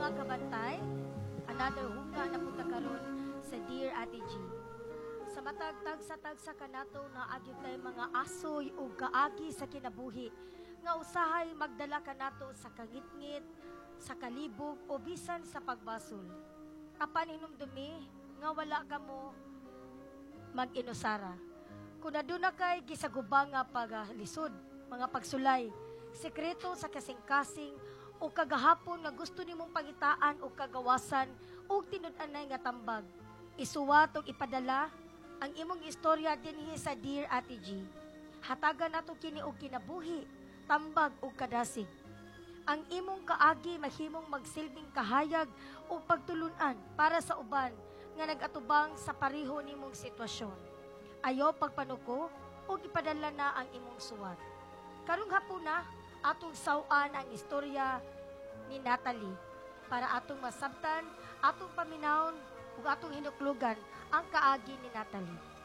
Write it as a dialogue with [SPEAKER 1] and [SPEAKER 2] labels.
[SPEAKER 1] mga kabantay, another hunga na punta karon sa Dear Ate G. Sa matagtag sa tagsa kanato na agyo tay mga asoy o kaagi sa kinabuhi, nga usahay magdala kanato sa kangitngit, sa kalibog o bisan sa pagbasol. Apan hinumdumi nga wala kamo mag-inusara. Kung aduna kay gisagubang nga paglisod, mga pagsulay, sekreto sa kasing-kasing o kagahapon nga gusto nimong pangitaan o kagawasan o tinud-anay nga tambag, isuwat o ipadala ang imong istorya dinhi sa Dear Ate G. Hatagan nato kini og kinabuhi, tambag o kadasig. Ang imong kaagi mahimong magsilbing kahayag o pagtulunan para sa uban nga nagatubang sa pareho nimong sitwasyon. Ayo pagpanuko o ipadala na ang imong suwat. Karong hapuna, atong sawan ang istorya ni Natalie para atong masabtan, atong paminawon ug atong hinuklugan ang kaagi ni Natalie.